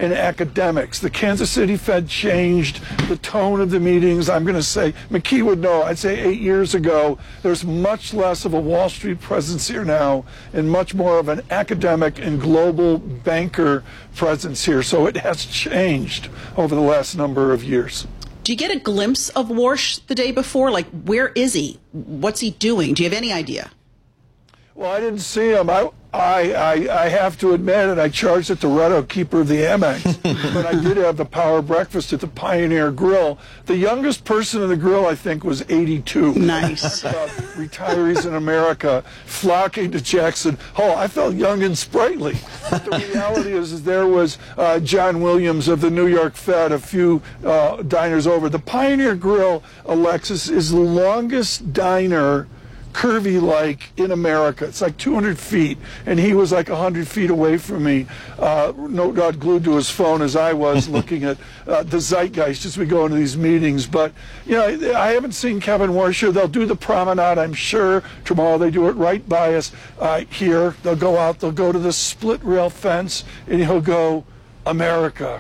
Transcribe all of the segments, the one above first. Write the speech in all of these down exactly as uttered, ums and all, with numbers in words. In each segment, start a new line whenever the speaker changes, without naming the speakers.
and academics. The Kansas City Fed changed the tone of the meetings. I'm going to say, McKee would know, I'd say eight years ago, there's much less of a Wall Street presence here now and much more of an academic and global banker presence here. So it has changed over the last number of years.
Do you get a glimpse of Warsh the day before? Like, where is he? What's he doing? Do you have any idea?
Well, I didn't see him. I, I, I, I have to admit it. I charged at the Red Keeper of the Amex, but I did have the power breakfast at the Pioneer Grill. The youngest person in the grill, I think, was eighty-two.
Nice.
Uh, retirees in America flocking to Jackson Hole. I felt young and sprightly. But the reality is, is there was uh, John Williams of the New York Fed, a few uh, diners over. The Pioneer Grill, Alexis, is the longest diner, curvy-like, in America. It's like two hundred feet, and he was like one hundred feet away from me, uh, no doubt glued to his phone as I was, looking at uh, the zeitgeist as we go into these meetings. But, you know, I haven't seen Kevin Warsh. They'll do the promenade, I'm sure. Tomorrow they do it right by us uh, here. They'll go out, they'll go to the split rail fence, and he'll go, America.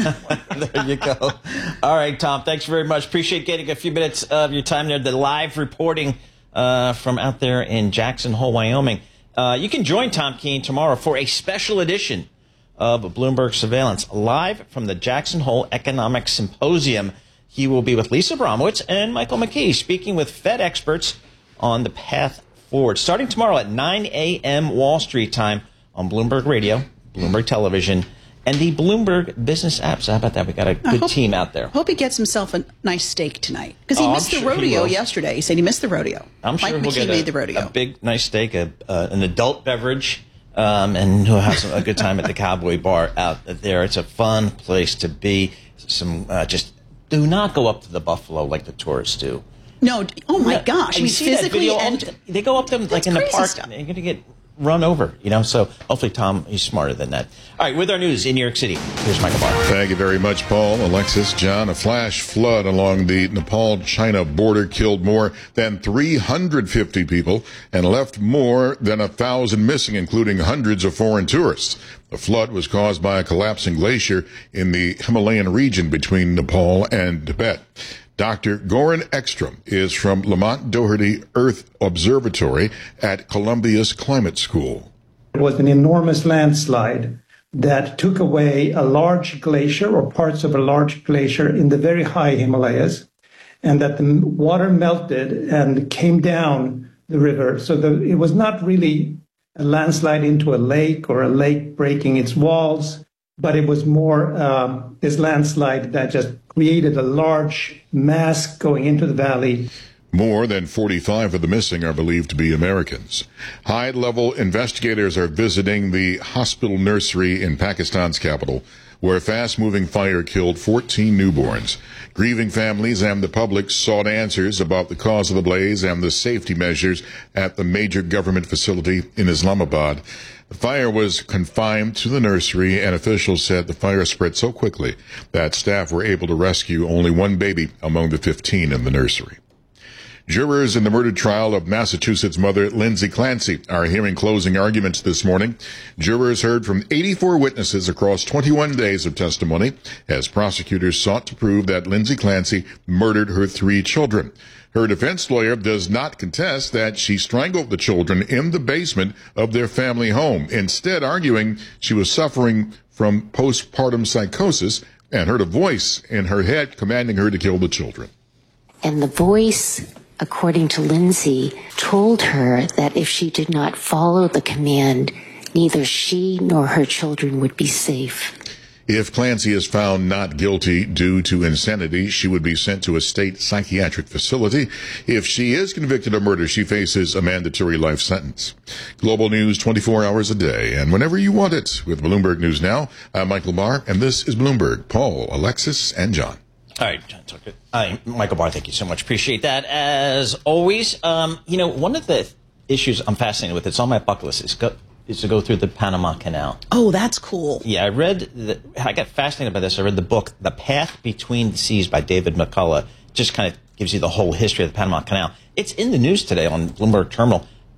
There you go. All right, Tom, thanks very much. Appreciate getting a few minutes of your time there, the live reporting Uh, from out there in Jackson Hole, Wyoming. Uh, you can join Tom Keene tomorrow for a special edition of Bloomberg Surveillance, live from the Jackson Hole Economic Symposium. He will be with Lisa Bromwitz and Michael McKee, speaking with Fed experts on the path forward. Starting tomorrow at nine a m Wall Street time on Bloomberg Radio, Bloomberg Television, and the Bloomberg Business apps. How about that? We got a good
hope,
team out there.
Hope he gets himself a nice steak tonight, because he
oh,
missed
I'm
the
sure
rodeo
he
yesterday. He said he missed the rodeo.
I'm sure
Mike
he'll
McKee
get a,
made the rodeo.
a big, nice steak, a, uh, an adult beverage, um, and he'll have some, a good time at the Cowboy Bar out there. It's a fun place to be. Some uh, just do not go up to the Buffalo like the tourists do.
No, oh my
Yeah,
gosh! I mean,
see that
physically,
video?
and
They go up them like in the park.
Stuff.
They're going to get run over, you know. So hopefully, Tom, he's smarter than that. All right, with our news in New York City, here's Michael Barr.
Thank you very much, Paul. Alexis, John. A flash flood along the Nepal-China border killed more than three hundred fifty people and left more than a thousand missing, including hundreds of foreign tourists. The flood was caused by a collapsing glacier in the Himalayan region between Nepal and Tibet. Doctor Goran Ekstrom is from Lamont Doherty Earth Observatory at Columbia's Climate School.
It was an enormous landslide that took away a large glacier or parts of a large glacier in the very high Himalayas, and that the water melted and came down the river. So the, it was not really a landslide into a lake or a lake breaking its walls, but it was more um, this landslide that just created a large mass going into the valley.
More than forty-five of the missing are believed to be Americans. High-level investigators are visiting the hospital nursery in Pakistan's capital, where a fast-moving fire killed fourteen newborns. Grieving families and the public sought answers about the cause of the blaze and the safety measures at the major government facility in Islamabad. The fire was confined to the nursery, and officials said the fire spread so quickly that staff were able to rescue only one baby among the fifteen in the nursery. Jurors in the murder trial of Massachusetts mother Lindsay Clancy are hearing closing arguments this morning. Jurors heard from eighty-four witnesses across twenty-one days of testimony as prosecutors sought to prove that Lindsay Clancy murdered her three children. Her defense lawyer does not contest that she strangled the children in the basement of their family home, instead arguing she was suffering from postpartum psychosis and heard a voice in her head commanding her to kill the children.
And the voice, according to Lindsay, told her that if she did not follow the command, neither she nor her children would be safe.
If Clancy is found not guilty due to insanity, she would be sent to a state psychiatric facility. If she is convicted of murder, she faces a mandatory life sentence. Global news twenty-four hours a day and whenever you want it with Bloomberg News Now. I'm Michael Barr, and this is Bloomberg. Paul, Alexis, and John.
All right, John Tucker. Uh, Michael Barr, thank you so much. Appreciate that. As always, um, you know, one of the issues I'm fascinated with, it's on my bucket list, is, go, is to go through the Panama Canal.
Oh, that's cool.
Yeah, I read, the, I got fascinated by this. I read the book, The Path Between the Seas by David McCullough. Just kind of gives you the whole history of the Panama Canal. It's in the news today on Bloomberg Terminal.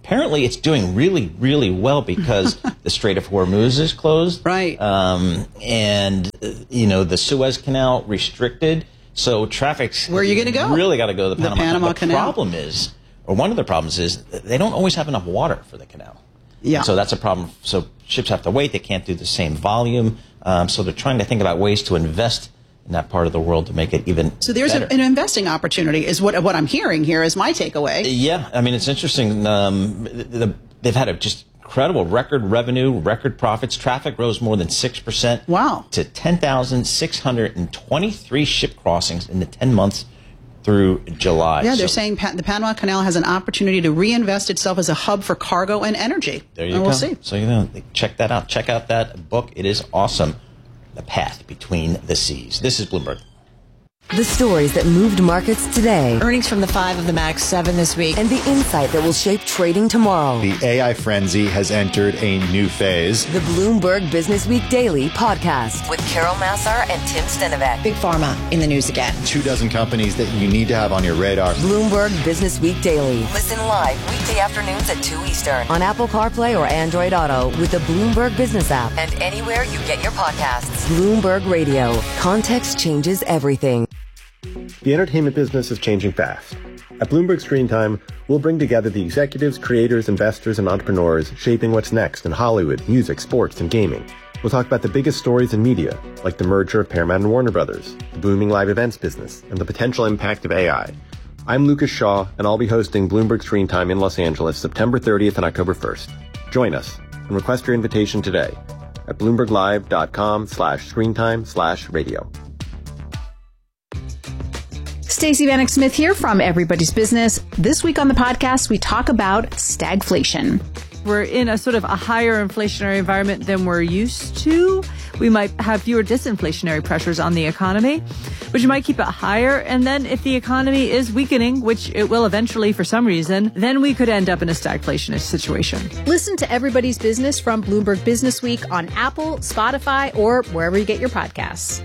Apparently, it's doing really, really well because the Strait of Hormuz is closed.
Right.
Um, and, uh, you know, the Suez Canal restricted. So traffic's
Where are you going to go?
Really got to go to the Panama,
the Panama
the
Canal.
The problem is, or one of the problems is, they don't always have enough water for the canal.
Yeah.
So that's a problem. So ships have to wait. They can't do the same volume. Um, so they're trying to think about ways to invest in that part of the world to make it even
So there's a, an investing opportunity is what what I'm hearing here is my takeaway.
Yeah, I mean, it's interesting. Um, the, the, they've had a just incredible record revenue, record profits. Traffic rose more than six percent.
Wow.
To ten thousand six hundred twenty-three ship crossings in the ten months through July.
Yeah, they're
so,
saying pa- the Panama Canal has an opportunity to reinvest itself as a hub for cargo and energy.
There you
and
go.
We'll see.
So, you know, check that out. Check out that book. It is awesome. The Path Between the Seas. This is Bloomberg.
The stories that moved markets today.
Earnings from the five of the Max seven this week.
And the insight that will shape trading tomorrow.
The A I frenzy has entered a new phase.
The Bloomberg Business Week Daily podcast with Carol Massar and Tim Stenovec.
Big Pharma in the news again.
Two dozen companies that you need to have on your radar.
Bloomberg Business Week Daily. Listen live weekday afternoons at two Eastern on Apple CarPlay or Android Auto with the Bloomberg Business app and anywhere you get your podcasts. Bloomberg Radio. Context changes everything.
The entertainment business is changing fast. At Bloomberg Screen Time, we'll bring together the executives, creators, investors, and entrepreneurs shaping what's next in Hollywood, music, sports, and gaming. We'll talk about the biggest stories in media, like the merger of Paramount and Warner Brothers, the booming live events business, and the potential impact of A I. I'm Lucas Shaw, and I'll be hosting Bloomberg Screen Time in Los Angeles September thirtieth and October first. Join us and request your invitation today at bloomberglive.com slash screentime slash radio.
Stacey Vanek Smith here from Everybody's Business. This week on the podcast, we talk about stagflation.
We're in a sort of a higher inflationary environment than we're used to. We might have fewer disinflationary pressures on the economy, which might keep it higher. And then if the economy is weakening, which it will eventually for some reason, then we could end up in a stagflationist situation.
Listen to Everybody's Business from Bloomberg Business Week on Apple, Spotify, or wherever you get your podcasts.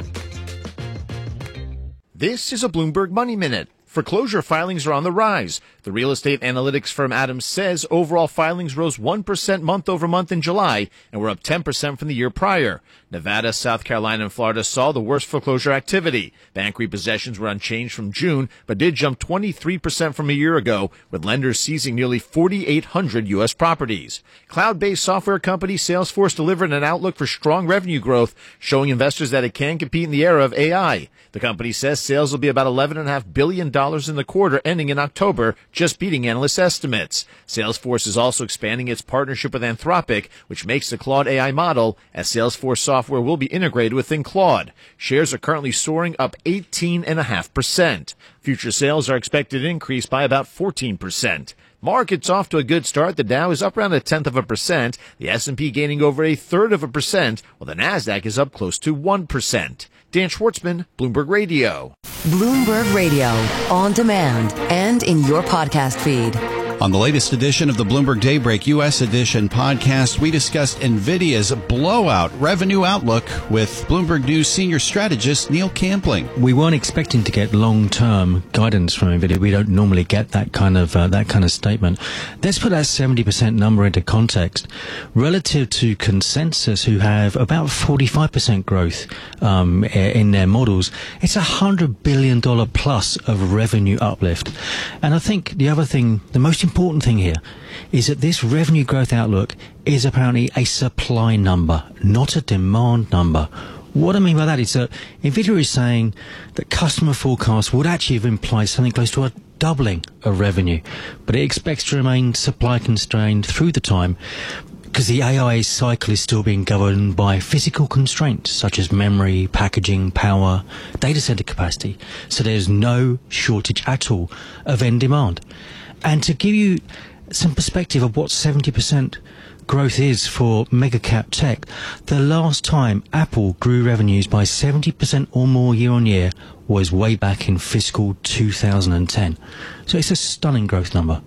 This is a Bloomberg Money Minute. Foreclosure filings are on the rise. The real estate analytics firm Adams says overall filings rose one percent month over month in July and were up ten percent from the year prior. Nevada, South Carolina, and Florida saw the worst foreclosure activity. Bank repossessions were unchanged from June, but did jump twenty-three percent from a year ago, with lenders seizing nearly forty-eight hundred U S properties. Cloud-based software company Salesforce delivered an outlook for strong revenue growth, showing investors that it can compete in the era of A I. The company says sales will be about eleven point five billion dollars in the quarter ending in October, just beating analyst estimates. Salesforce is also expanding its partnership with Anthropic, which makes the Claude A I model, as Salesforce software will be integrated within Claude. Shares are currently soaring up eighteen point five percent. Future sales are expected to increase by about fourteen percent. Markets off to a good start. The Dow is up around a tenth of a percent, the S and P gaining over a third of a percent, while the Nasdaq is up close to one percent. Dan Schwartzman, Bloomberg Radio.
Bloomberg Radio, on demand and in your podcast feed.
On the latest edition of the Bloomberg Daybreak U S Edition podcast, we discussed NVIDIA's blowout revenue outlook with Bloomberg News senior strategist Neil Campling.
We weren't expecting to get long-term guidance from NVIDIA. We don't normally get that kind of uh, that kind of statement. Let's put that seventy percent number into context. Relative to consensus, who have about forty-five percent growth um, in their models, it's a one hundred billion dollars plus of revenue uplift. And I think the other thing, the most important thing here is that this revenue growth outlook is apparently a supply number, not a demand number. What I mean by that is that NVIDIA is saying that customer forecasts would actually have implied something close to a doubling of revenue, but it expects to remain supply constrained through the time because the A I cycle is still being governed by physical constraints such as memory, packaging, power, data center capacity. So there's no shortage at all of end demand. And to give you some perspective of what seventy percent growth is for mega cap tech, the last time Apple grew revenues by seventy percent or more year on year was way back in fiscal two thousand ten. So it's a stunning growth number.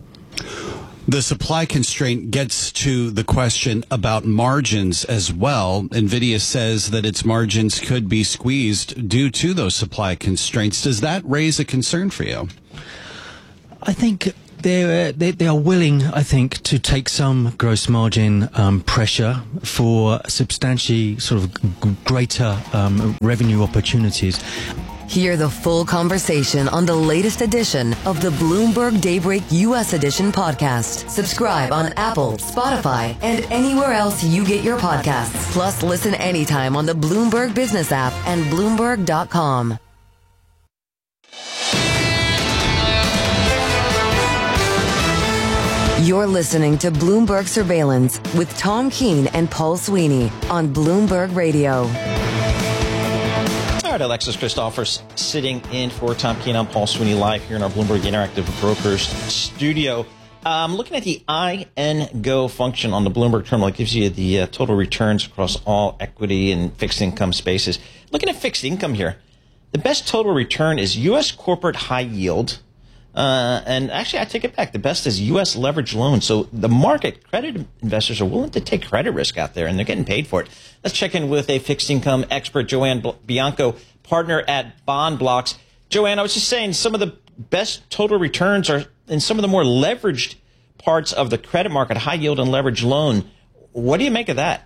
The supply constraint gets to the question about margins as well. NVIDIA says that its margins could be squeezed due to those supply constraints. Does that raise a concern for you?
I think they're, they they are willing, I think, to take some gross margin um, pressure for substantially sort of g- greater um, revenue opportunities.
Hear the full conversation on the latest edition of the Bloomberg Daybreak U S Edition podcast. Subscribe on Apple, Spotify, and anywhere else you get your podcasts. Plus, listen anytime on the Bloomberg Business app and Bloomberg dot com. You're listening to Bloomberg Surveillance with Tom Keene and Paul Sweeney on Bloomberg Radio.
All right, Alexis Christophers sitting in for Tom Keene. I'm Paul Sweeney live here in our Bloomberg Interactive Brokers studio. Um, looking at the I N Go function on the Bloomberg terminal, it gives you the uh, total returns across all equity and fixed income spaces. Looking at fixed income here, the best total return is U S corporate high yield. Uh, and actually, I take it back. The best is U S leveraged loans. So the market, credit investors are willing to take credit risk out there, and they're getting paid for it. Let's check in with a fixed income expert, Joanne Bianco, partner at Bond Blocks. Joanne, I was just saying some of the best total returns are in some of the more leveraged parts of the credit market, high yield and leveraged loan. What do you make of that?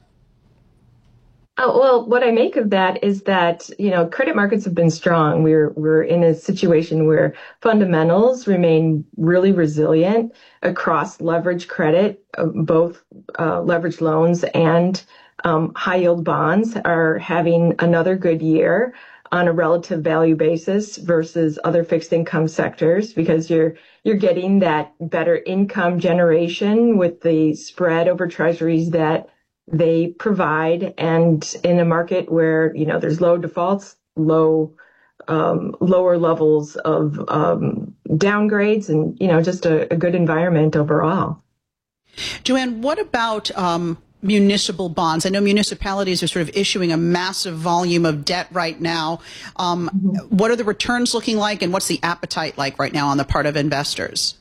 Oh, well, what I make of that is that, you know, credit markets have been strong. We're we're in a situation where fundamentals remain really resilient across leveraged credit, uh, both uh, leveraged loans and um, high yield bonds are having another good year on a relative value basis versus other fixed income sectors, because you're you're getting that better income generation with the spread over treasuries that they provide, and in a market where, you know, there's low defaults, low, um, lower levels of um, downgrades, and, you know, just a, a good environment overall.
Joanne, what about um, municipal bonds? I know municipalities are sort of issuing a massive volume of debt right now. Um, mm-hmm. What are the returns looking like, and what's the appetite like right now on the part of investors?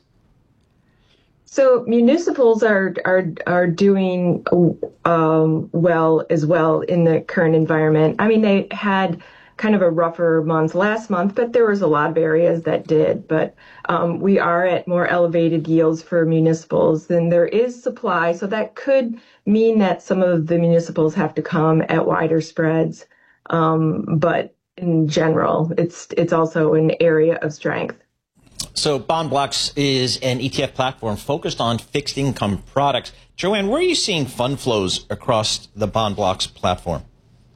So municipals are are are doing um, well as well in the current environment. I mean, they had kind of a rougher month last month, but there was a lot of areas that did. But um, we are at more elevated yields for municipals than there is supply. So that could mean that some of the municipals have to come at wider spreads. Um, but in general, it's it's also an area of strength.
So Bond Blocks is an E T F platform focused on fixed income products. Joanne, where are you seeing fund flows across the Bond Blocks platform?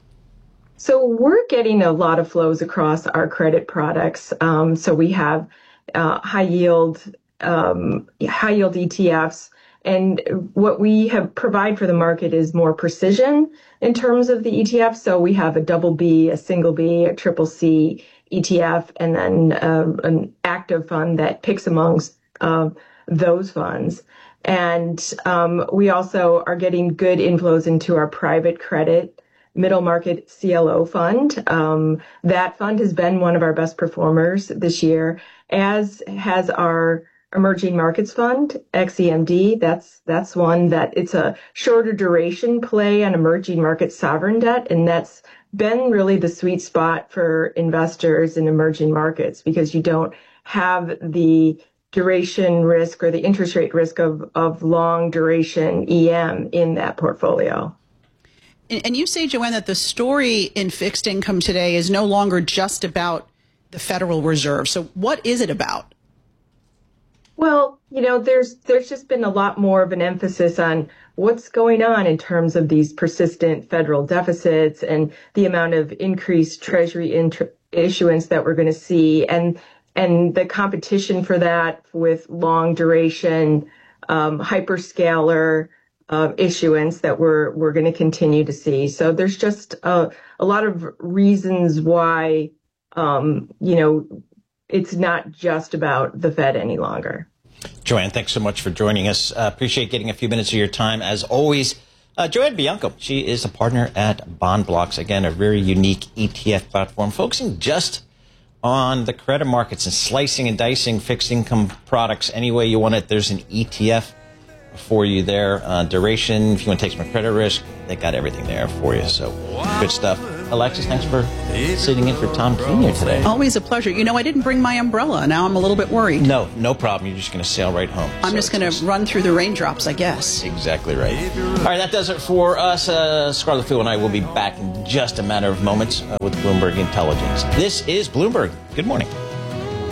So we're getting a lot of flows across our credit products. Um, so we have uh, high yield, um, high yield E T Fs. And what we have provide for the market is more precision in terms of the E T F. So we have a double B, a single B, a triple C E T F, and then uh, an active fund that picks amongst uh, those funds. And um, we also are getting good inflows into our private credit middle market C L O fund. Um, that fund has been one of our best performers this year, as has our emerging markets fund, X E M D. That's that's one that it's a shorter duration play on emerging market sovereign debt, and that's been really the sweet spot for investors in emerging markets, because you don't have the duration risk or the interest rate risk of, of long duration E M in that portfolio.
And you say, Joanne, that the story in fixed income today is no longer just about the Federal Reserve. So what is it about?
Well, you know, there's there's just been a lot more of an emphasis on what's going on in terms of these persistent federal deficits and the amount of increased Treasury int- issuance that we're going to see, and and the competition for that with long duration um, hyperscaler uh, issuance that we're we're going to continue to see. So there's just a, a lot of reasons why um, you know it's not just about the Fed any longer.
Joanne, thanks so much for joining us. Uh, appreciate getting a few minutes of your time, as always. Uh, Joanne Bianco, she is a partner at Bond Blocks. Again, a very unique E T F platform focusing just on the credit markets and slicing and dicing fixed income products any way you want it. There's an E T F for you there. Uh, duration, if you want to take some credit risk, they got everything there for you. So good stuff. Alexis, thanks for sitting in for Tom Keene here today.
Always a pleasure. You know, I didn't bring my umbrella. Now I'm a little bit worried.
No, no problem. You're just going to sail right home.
I'm
so
just going to run through the raindrops, I guess.
Exactly right. All right, that does it for us. Uh, Scarlett Field and I will be back in just a matter of moments uh, with Bloomberg Intelligence. This is Bloomberg. Good morning.